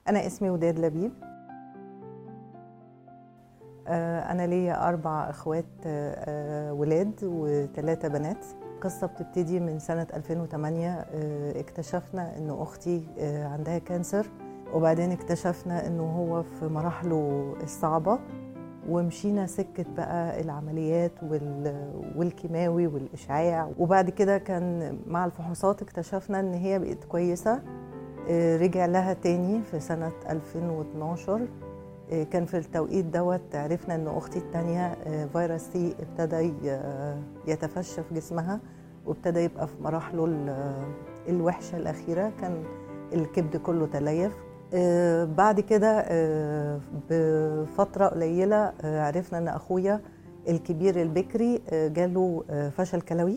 أنا اسمي وداد لبيب. أنا ليا 4 إخوات ولاد و3 بنات. القصة بتبتدي من سنة 2008. اكتشفنا إن أختي عندها كانسر، وبعدين اكتشفنا إنه هو في مراحله الصعبة، ومشينا سكة بقى العمليات والكيماوي والإشعاع. وبعد كده كان مع الفحوصات اكتشفنا إن هي بقت كويسة. رجع لها تاني في سنة 2012. كان في التوقيت دوت عرفنا ان اختي التانية فيروس سي ابتدى يتفشى في جسمها، وابتدى يبقى في مراحله الوحشة الأخيرة. كان الكبد كله تليف. بعد كده بفترة قليلة عرفنا ان اخويا الكبير البكري جاله فشل كلوي،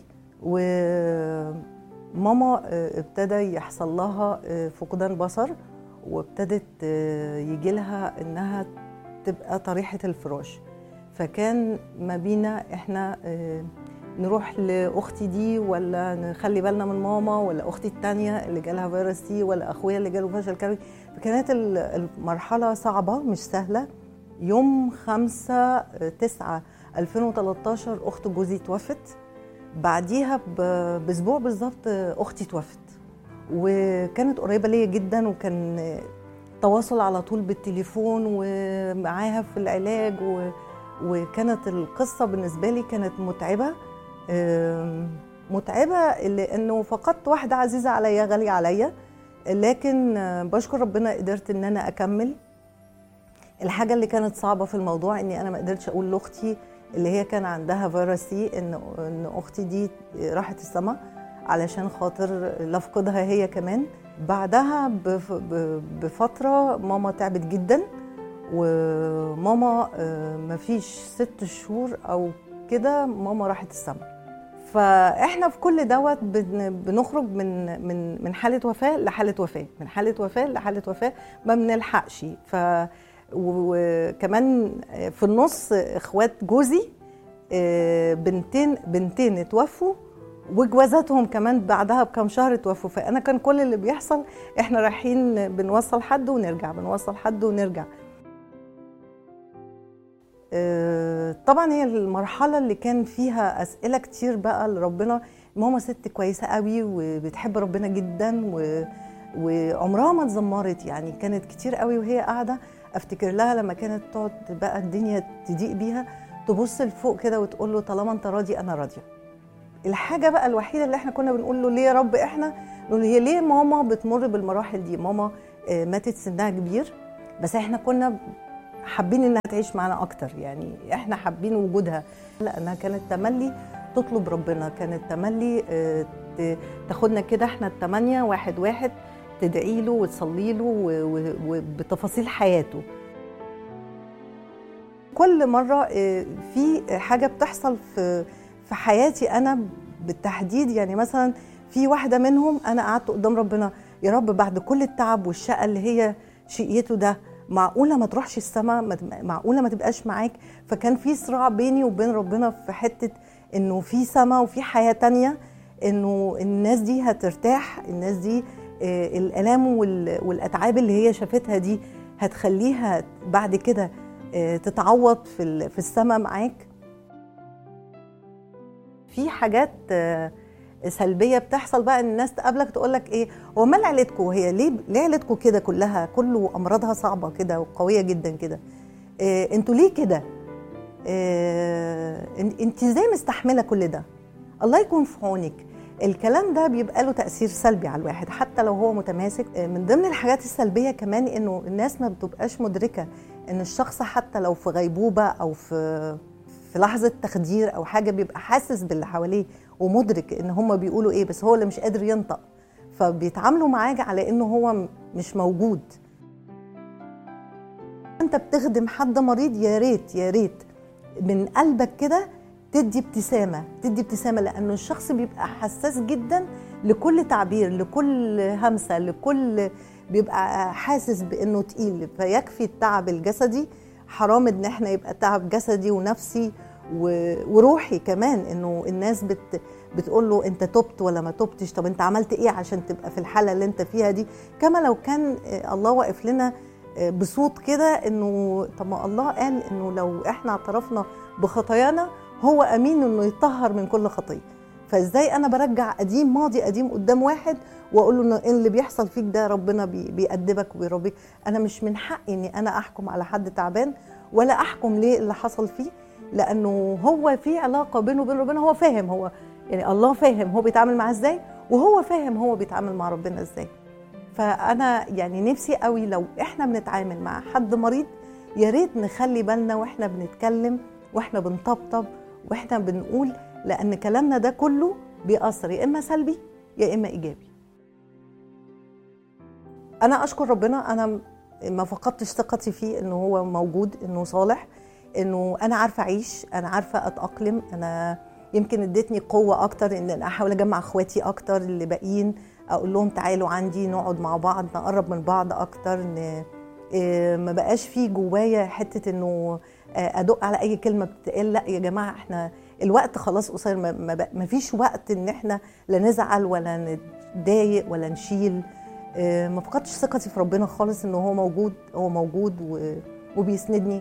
وماما ابتدى يحصل لها فقدان بصر، وابتدت يجي لها انها تبقى طريحة الفراش. فكان ما بينا احنا نروح لاختي دي، ولا نخلي بالنا من ماما، ولا اختي التانية اللي جالها فيروس سي، ولا اخويا اللي جاله فشل كلوي. فكانت المرحلة صعبة مش سهلة. يوم 5/9/2013 اخت جوزي توفت. بعديها باسبوع بالظبط اختي توفت، وكانت قريبة ليا جدا، وكان تواصل على طول بالتليفون ومعاها في العلاج. وكانت القصة بالنسبة لي كانت متعبة لأنه فقدت واحدة عزيزة عليا غالية عليا، لكن بشكر ربنا قدرت إن أنا أكمل. الحاجة اللي كانت صعبة في الموضوع إني أنا ما قدرتش أقول لأختي اللي هي كان عندها فيروس سي إن أختي دي راحت السما، علشان خاطر لفقدها هي كمان. بعدها بفترة ماما تعبت جدا، وماما مفيش 6 شهور أو كده ماما راحت السما. فإحنا في كل دوت بنخرج من حالة وفاة لحالة وفاة، من حالة وفاة لحالة وفاة، ما بنلحقش. وكمان في النص إخوات جوزي بنتين اتوفوا، وجوازاتهم كمان بعدها بكم شهر توفوا. فأنا كان كل اللي بيحصل احنا رايحين بنوصل حد ونرجع، بنوصل حد ونرجع. طبعا هي المرحلة اللي كان فيها أسئلة كتير بقى لربنا. ماما ست كويسة قوي وبتحب ربنا جدا، وعمرها ما اتذمرت. يعني كانت كتير قوي وهي قاعدة افتكر لها لما كانت تقعد بقى الدنيا تضيق بيها، تبص لفوق كده وتقول له طالما انت راضي انا راضيه. الحاجه بقى الوحيده اللي احنا كنا بنقول له ليه يا رب، احنا نقول هي ليه ماما بتمر بالمراحل دي؟ ماما ماتت سنها كبير، بس احنا كنا حابين انها تعيش معنا اكتر. يعني احنا حابين وجودها، لانها كانت تملي تطلب ربنا، كانت تملي تاخدنا كده احنا ال8 واحد واحد، تدعي له وتصلي له وبتفاصيل حياته. كل مرة في حاجة بتحصل في حياتي أنا بالتحديد. يعني مثلا في واحدة منهم أنا قعدت قدام ربنا، يا رب بعد كل التعب والشقة اللي هي شقيته ده، معقولة ما تروحش السماء؟ معقولة ما تبقاش معاك؟ فكان في صراع بيني وبين ربنا في حتة إنه في سماء وفي حياة تانية، إنه الناس دي هترتاح، الناس دي الآلام والأتعاب اللي هي شافتها دي هتخليها بعد كده تتعوض في السماء معاك. في حاجات سلبية بتحصل بقى، الناس تقابلك تقولك ايه هو مال عيلتكم؟ هي ليه عيلتكم كده كلها كله أمراضها صعبة كده وقوية جدا كده؟ انتوا ليه كده؟ انت ازاي مستحملة كل ده؟ الله يكون في عونك. الكلام ده بيبقى له تأثير سلبي على الواحد حتى لو هو متماسك. من ضمن الحاجات السلبية كمان انه الناس ما بتبقاش مدركة ان الشخص حتى لو في غيبوبة او في لحظة تخدير او حاجة بيبقى حاسس باللي حواليه ومدرك ان هم بيقولوا ايه، بس هو اللي مش قادر ينطق، فبيتعاملوا معاه على انه هو مش موجود. انت بتخدم حد مريض، يا ريت من قلبك كده تدي ابتسامة، لأنه الشخص بيبقى حساس جدا لكل تعبير، لكل همسة، لكل بيبقى حاسس بأنه تقيل. فيكفي التعب الجسدي، حرام ان احنا يبقى تعب جسدي ونفسي وروحي كمان، انه الناس بتقول له انت تبت ولا ما تبتش، طب انت عملت ايه عشان تبقى في الحالة اللي انت فيها دي. كما لو كان الله واقف لنا بصوت كده، انه طب ما الله قال انه لو احنا اعترفنا بخطايانا هو امين انه يطهر من كل خطيه. فازاي انا برجع قديم، ماضي قديم قدام واحد واقول له ان اللي بيحصل فيك ده ربنا بيأدبك وبيربيك. انا مش من حقي اني انا احكم على حد تعبان ولا احكم ليه اللي حصل فيه، لانه هو في علاقه بينه وبين ربنا. هو فاهم، هو يعني الله فاهم هو بيتعامل معاه ازاي، وهو فاهم هو بيتعامل مع ربنا ازاي. فانا يعني نفسي قوي لو احنا بنتعامل مع حد مريض، يا ريت نخلي بالنا واحنا بنتكلم واحنا بنطبطب واحنا بنقول، لان كلامنا ده كله بيأثر يا اما سلبي يا اما ايجابي. انا اشكر ربنا، انا ما فقدتش ثقتي فيه انه هو موجود، انه صالح، انه انا عارفه اعيش، انا عارفه اتأقلم. انا يمكن ادتني قوه اكتر ان انا احاول اجمع اخواتي اكتر اللي باقيين، اقول لهم تعالوا عندي نقعد مع بعض، نقرب من بعض اكتر، ما بقاش فيه جوايا حته انه ادق على اي كلمه بتتقال. لا يا جماعه، احنا الوقت خلاص قصير، ما فيش وقت ان احنا لا نزعل ولا نتضايق ولا نشيل. ما فقدتش ثقتي في ربنا خالص، انه هو موجود، هو موجود وبيسندني.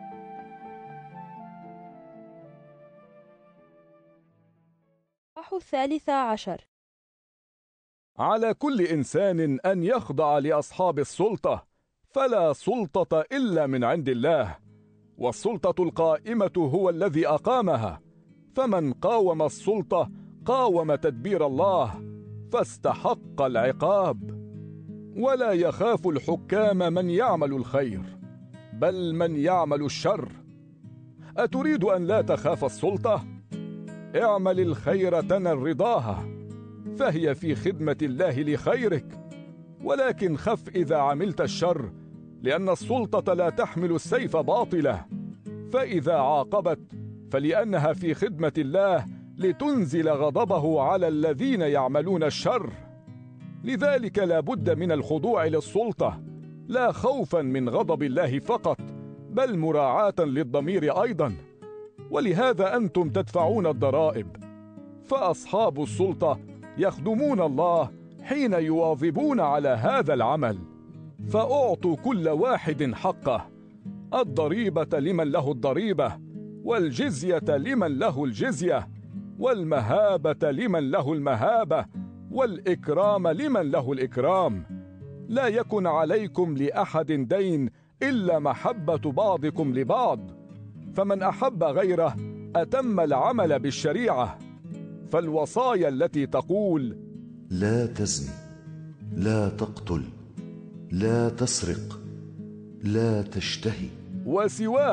الثالثة عشر. على كل إنسان أن يخضع لأصحاب السلطة، فلا سلطة إلا من عند الله، والسلطة القائمة هو الذي أقامها، فمن قاوم السلطة قاوم تدبير الله فاستحق العقاب. ولا يخاف الحكام من يعمل الخير، بل من يعمل الشر. أتريد أن لا تخاف السلطة؟ اعمل الخير تنل رضاها، فهي في خدمة الله لخيرك. ولكن خف إذا عملت الشر، لأن السلطة لا تحمل السيف باطلة، فإذا عاقبت فلأنها في خدمة الله لتنزل غضبه على الذين يعملون الشر. لذلك لا بد من الخضوع للسلطة، لا خوفا من غضب الله فقط، بل مراعاة للضمير أيضا. ولهذا أنتم تدفعون الضرائب، فأصحاب السلطة يخدمون الله حين يواظبون على هذا العمل. فأعطوا كل واحد حقه، الضريبة لمن له الضريبة، والجزية لمن له الجزية، والمهابة لمن له المهابة، والإكرام لمن له الإكرام. لا يكن عليكم لأحد دين إلا محبة بعضكم لبعض، فمن أحب غيره أتم العمل بالشريعة. فالوصايا التي تقول: لا تزني، لا تقتل، لا تسرق، لا تشتهي، وسواه